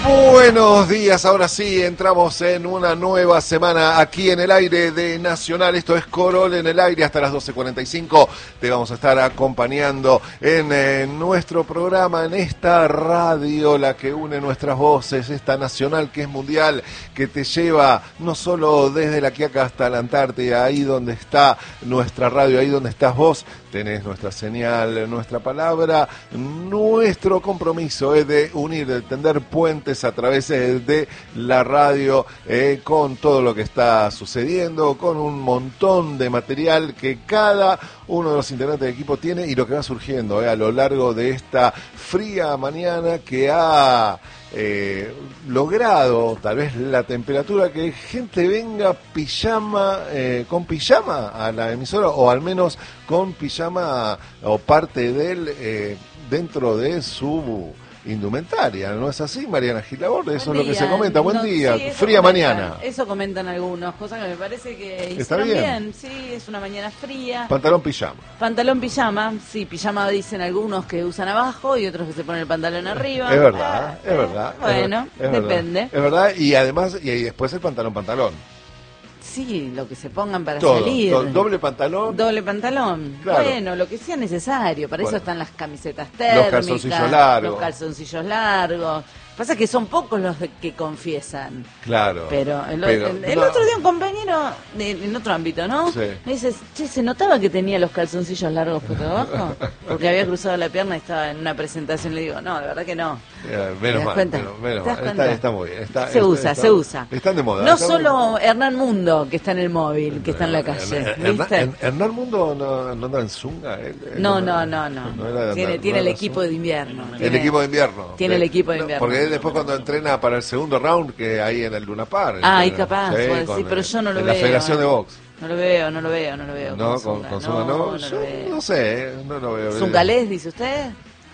Buenos días, ahora sí, entramos en una nueva semana aquí en el aire de Nacional. Esto es Corol en el aire hasta las 12:45. Te vamos a estar acompañando en nuestro programa, en esta radio, la que une nuestras voces, esta Nacional que es mundial, que te lleva no solo desde La Quiaca hasta la Antártida, ahí donde está nuestra radio, ahí donde estás vos, tenés nuestra señal, nuestra palabra. Nuestro compromiso es de unir, de tender puentes a través de la radio, con todo lo que está sucediendo, con un montón de material que cada uno de los integrantes del equipo tiene y lo que va surgiendo a lo largo de esta fría mañana que ha logrado tal vez la temperatura que gente venga con pijama a la emisora, o al menos con pijama o parte de él dentro de su indumentaria, ¿no es así, Mariana Gilaborde? Eso es lo que se comenta. Buen día, sí, fría mañana. Eso comentan algunos, cosas que me parece que está bien. Sí, es una mañana fría. Pantalón pijama. Pantalón pijama, sí, pijama dicen algunos que usan abajo y otros que se ponen el pantalón arriba. Es verdad, es verdad. Bueno, depende. Es verdad, y además, y después el pantalón. Sí, lo que se pongan para todo, salir. Doble pantalón. Doble pantalón. Claro. Bueno, lo que sea necesario. Para eso están las camisetas térmicas. Los calzoncillos largos. Pasa que son pocos los que confiesan. Claro. Pero el otro día un compañero, en otro ámbito, ¿no? Sí. Me dice, che, ¿se notaba que tenía los calzoncillos largos por abajo? Porque había cruzado la pierna y estaba en una presentación. Le digo, no, de verdad que no. Menos mal. Está muy bien. Se usa. Están de moda. No solo Hernán Mundo, que está en el móvil, que está en la calle. ¿Viste? Hernán Mundo no anda en zunga. No. Tiene el equipo de invierno. El equipo de invierno. Tiene el equipo de invierno. Porque después cuando entrena para el segundo round, que hay en el Luna Park. Ahí capaz, sí, pero yo no lo veo. En la Federación de Box. No lo veo. No, con Zunga no. No sé, no lo veo. ¿Zungalés, dice usted?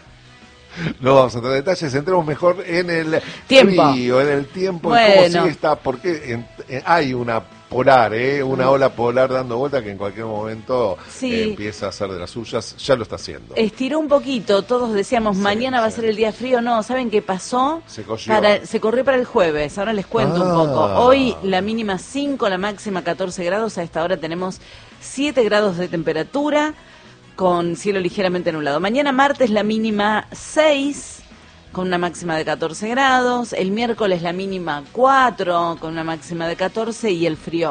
No vamos a entrar en detalles, entremos mejor en el tiempo. Frío, en el tiempo, bueno. Cómo sigue está, porque hay una polar, una ola polar dando vuelta que en cualquier momento empieza a hacer de las suyas, ya lo está haciendo. Estiró un poquito, todos decíamos mañana va a ser el día frío, no, ¿saben qué pasó? Se corrió para el jueves, ahora les cuento un poco. Hoy la mínima 5, la máxima 14 grados, a esta hora tenemos 7 grados de temperatura, con cielo ligeramente nublado. Mañana martes la mínima 6, con una máxima de 14 grados. El miércoles la mínima 4, con una máxima de 14. Y el frío,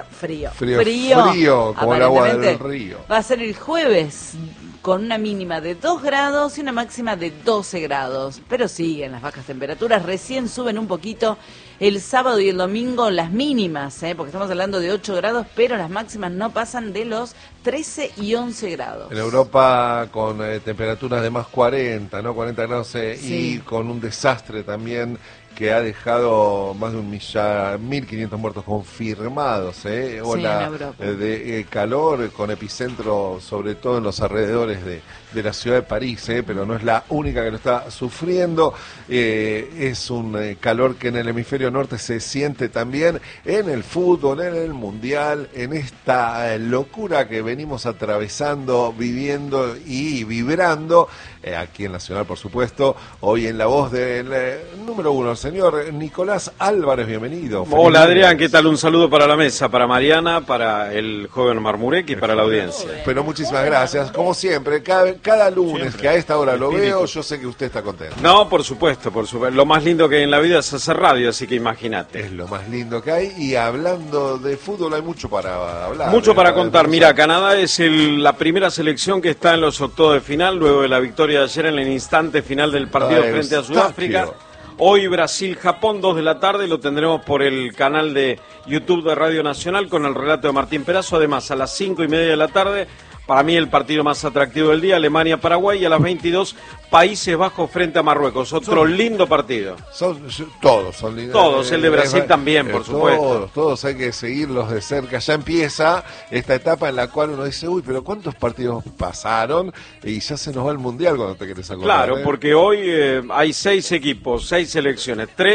como el agua del río. Va a ser el jueves, con una mínima de 2 grados y una máxima de 12 grados. Pero siguen las bajas temperaturas, recién suben un poquito el sábado y el domingo las mínimas, porque estamos hablando de 8 grados, pero las máximas no pasan de los 13 y 11 grados. En Europa con temperaturas de más 40, ¿no? 40 grados y con un desastre también que ha dejado más de 1.500 muertos confirmados, ola de calor con epicentro sobre todo en los alrededores de la ciudad de París, pero no es la única que lo está sufriendo. Es un calor que en el hemisferio norte se siente también en el fútbol, en el mundial, en esta locura que venimos atravesando, viviendo y vibrando aquí en Nacional, por supuesto. Hoy en la voz del número 1, el señor Nicolás Álvarez, bienvenido. Hola Adrián, ¿qué tal? Un saludo para la mesa, para Mariana, para el joven Marmurek y para la audiencia. Pero muchísimas gracias, como siempre, cada lunes que a esta hora lo veo, yo sé que usted está contento. No, por supuesto, lo más lindo que hay en la vida es hacer radio, así que imagínate. Es lo más lindo que hay, y hablando de fútbol hay mucho para hablar. Mucho para contar. Mira, Canadá es la primera selección que está en los octavos de final, luego de la victoria de ayer en el instante final del partido frente a Sudáfrica. Hoy Brasil-Japón, 2 de la tarde, lo tendremos por el canal de YouTube de Radio Nacional con el relato de Martín Perazo. Además, a las 5:30 de la tarde, para mí el partido más atractivo del día, Alemania-Paraguay, y a las 22, Países Bajos frente a Marruecos. Otro lindo partido. Todos son lindos. Todos, el de Brasil también, por supuesto. Todos hay que seguirlos de cerca. Ya empieza esta etapa en la cual uno dice, uy, pero ¿cuántos partidos pasaron? Y ya se nos va el Mundial cuando te querés acordar. Claro, porque hoy hay 6 equipos, 6 selecciones, 3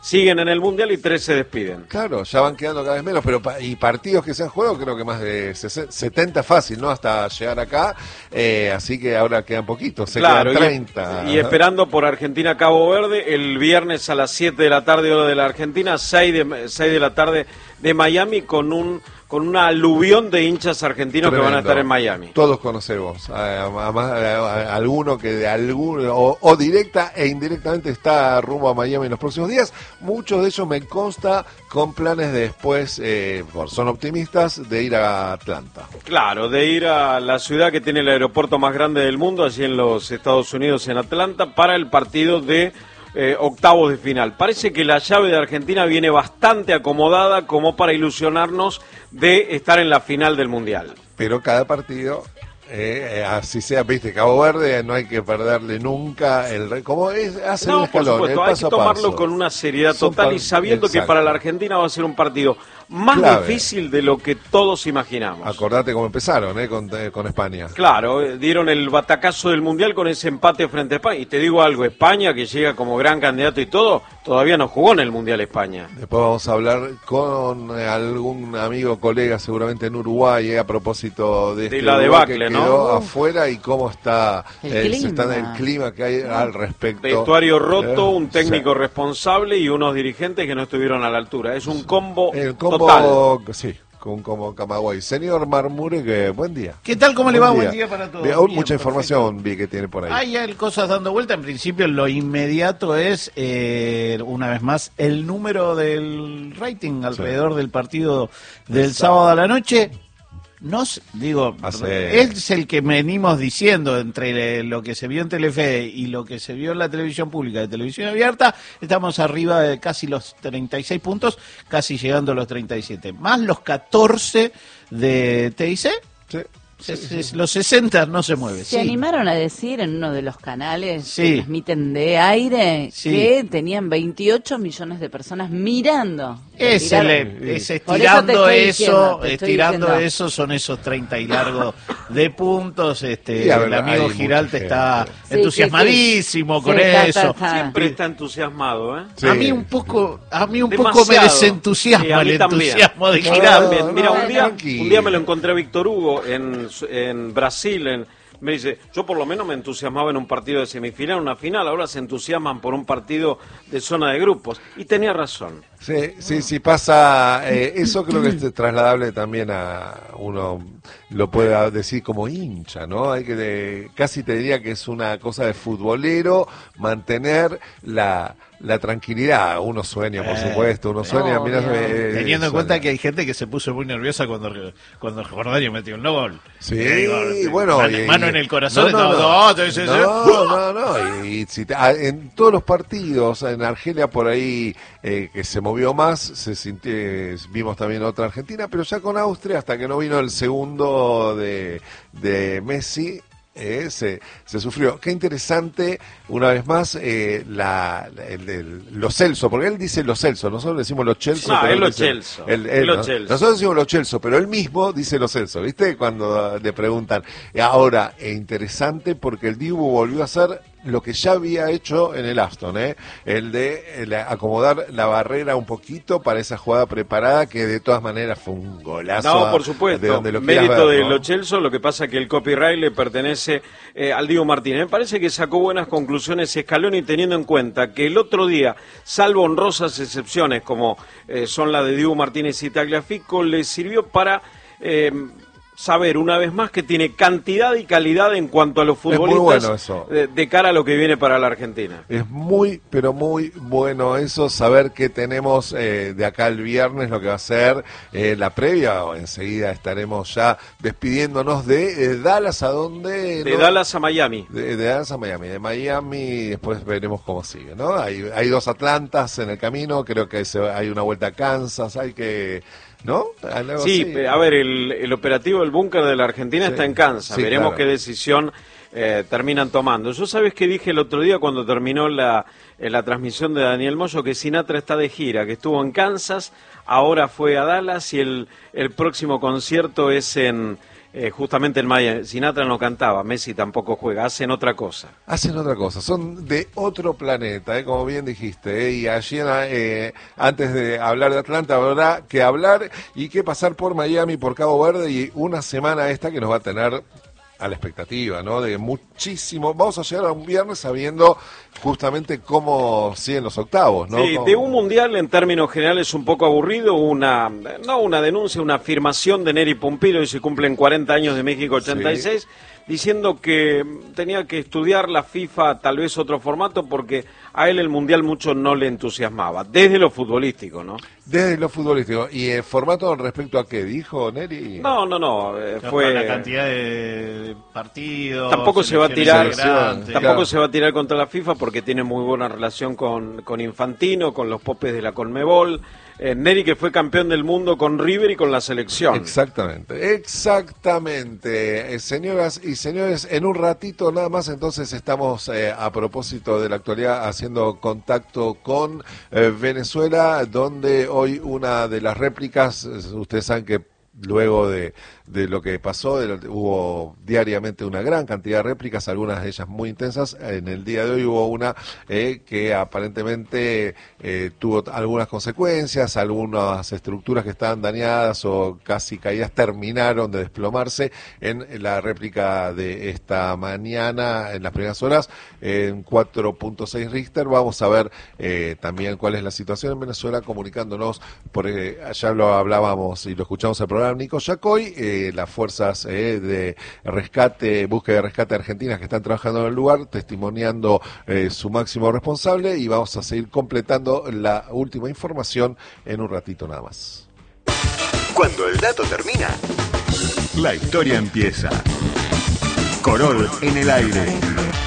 siguen en el Mundial y 3 se despiden. Claro, ya van quedando cada vez menos, pero y partidos que se han jugado creo que más de 70 fácil, ¿no? Hasta llegar acá, así que ahora quedan poquitos, claro, quedan 30. Y esperando por Argentina-Cabo Verde, el viernes a las 7 de la tarde, hora de la Argentina, 6 de la tarde de Miami, con una aluvión de hinchas argentinos. Tremendo. Que van a estar en Miami. Todos conocemos, además alguno que de alguno o directa e indirectamente está rumbo a Miami en los próximos días. Muchos de ellos me consta con planes de después, son optimistas, de ir a Atlanta. Claro, de ir a la ciudad que tiene el aeropuerto más grande del mundo, allí en los Estados Unidos, en Atlanta, para el partido de octavos de final. Parece que la llave de Argentina viene bastante acomodada como para ilusionarnos de estar en la final del Mundial. Pero cada partido, así sea, viste, Cabo Verde, no hay que perderle nunca ¿cómo es? Hace el escalón, por supuesto, hay que tomarlo paso. Con una seriedad total y sabiendo que para la Argentina va a ser un partido más clave, difícil de lo que todos imaginamos. Acordate cómo empezaron, con España. Claro, dieron el batacazo del Mundial con ese empate frente a España. Y te digo algo, España, que llega como gran candidato y todo, todavía no jugó en el Mundial España. Después vamos a hablar con algún amigo, colega, seguramente en Uruguay, a propósito de la debacle, que quedó ¿no? afuera y cómo está el clima que hay al respecto. Vestuario roto, un técnico responsable y unos dirigentes que no estuvieron a la altura. Es un combo total. Sí, como Camagüey. Señor Marmure, buen día. ¿Qué tal? ¿Cómo le va? Buen día para todos. Bien, mucha información vi que tiene por ahí. Hay cosas dando vuelta. En principio, lo inmediato es, una vez más, el número del rating alrededor del partido del sábado a la noche. Es el que venimos diciendo entre lo que se vio en Telefe y lo que se vio en la televisión pública de televisión abierta. Estamos arriba de casi los 36 puntos, casi llegando a los 37. Más los 14 de TIC. Sí. Los 60 no se mueve. Se animaron a decir en uno de los canales que transmiten de aire que tenían 28 millones de personas mirando. Estirando eso, son esos 30 y largo de puntos. El amigo Giralde está entusiasmadísimo con eso. Siempre está entusiasmado, ¿eh? Sí. A mí un poco me desentusiasma el entusiasmo de Giralde. Mira, un día me lo encontré a Víctor Hugo en Brasil, me dice, yo por lo menos me entusiasmaba en un partido de semifinal, una final, ahora se entusiasman por un partido de zona de grupos. Y tenía razón. Sí, pasa, eso creo que es trasladable también a uno, lo puede decir como hincha, ¿no? Hay que, casi te diría que es una cosa de futbolero, mantener la tranquilidad. Uno sueña, por supuesto, teniendo en cuenta que hay gente que se puso muy nerviosa cuando Jordania metió un gol. Sí, bueno. Mano en el corazón. Y en todos los partidos, en Argelia por ahí, que se movió más, vimos también otra Argentina, pero ya con Austria, hasta que no vino el segundo de Messi, se sufrió. Qué interesante, una vez más, Lo Celso, porque él dice Lo Celso, nosotros decimos Lo Celso. No, es Lo Celso. Nosotros decimos Lo Celso, pero él mismo dice Lo Celso, ¿viste? Cuando le preguntan. Ahora, interesante porque el Dibu volvió a hacer lo que ya había hecho en el Aston, el de acomodar la barrera un poquito para esa jugada preparada, que de todas maneras fue un golazo. No, por supuesto, mérito de Lo Celso. Lo que pasa que el copyright le pertenece al Dibu Martínez. Me parece que sacó buenas conclusiones Scaloni, teniendo en cuenta que el otro día, salvo honrosas excepciones como son la de Dibu Martínez y Tagliafico, le sirvió para saber una vez más que tiene cantidad y calidad en cuanto a los futbolistas de cara a lo que viene para la Argentina. Es muy, pero muy bueno eso, saber que tenemos de acá el viernes lo que va a ser la previa. Enseguida estaremos ya despidiéndonos de Dallas, ¿a dónde? Dallas a Miami. De Dallas a Miami. De Miami después veremos cómo sigue, ¿no? Hay 2 Atlantas en el camino, creo que hay una vuelta a Kansas, hay que... ¿No? Sí, a ver, el operativo del búnker de la Argentina está en Kansas. Veremos qué decisión terminan tomando. Yo, ¿sabes qué dije el otro día cuando terminó la transmisión de Daniel Moyo? Que Sinatra está de gira, que estuvo en Kansas, ahora fue a Dallas y el próximo concierto es en justamente en Miami. Sinatra no cantaba, Messi tampoco juega, hacen otra cosa. Hacen otra cosa, son de otro planeta, como bien dijiste, y allí antes de hablar de Atlanta habrá que hablar y que pasar por Miami, por Cabo Verde, y una semana esta que nos va a tener a la expectativa, ¿no? De muchísimo. Vamos a llegar a un viernes sabiendo justamente cómo siguen los octavos, ¿no? Sí, de un mundial en términos generales un poco aburrido, no una denuncia, una afirmación de Neri Pumpido, y se cumplen 40 años de México 86, sí, diciendo que tenía que estudiar la FIFA tal vez otro formato porque a él el mundial mucho no le entusiasmaba, desde lo futbolístico, ¿no? Desde lo futbolístico. ¿Y el formato respecto a qué dijo Neri? No, fue la cantidad de partidos. Tampoco se va a tirar contra la FIFA porque tiene muy buena relación con Infantino, con los popes de la Conmebol. Neri, que fue campeón del mundo con River y con la selección. Exactamente. Señoras y señores, en un ratito nada más entonces estamos a propósito de la actualidad haciendo contacto con Venezuela, donde hoy una de las réplicas, ustedes saben que luego de lo que pasó, hubo diariamente una gran cantidad de réplicas, algunas de ellas muy intensas. En el día de hoy hubo una que aparentemente tuvo algunas consecuencias, algunas estructuras que estaban dañadas o casi caídas terminaron de desplomarse en la réplica de esta mañana, en las primeras horas, en 4.6 Richter. Vamos a ver también cuál es la situación en Venezuela, comunicándonos, porque allá lo hablábamos y lo escuchamos en el programa Nico Yacoy, las fuerzas de rescate, búsqueda de rescate argentinas que están trabajando en el lugar, testimoniando su máximo responsable, y vamos a seguir completando la última información en un ratito nada más. Cuando el dato termina, la historia empieza. Corol en el aire.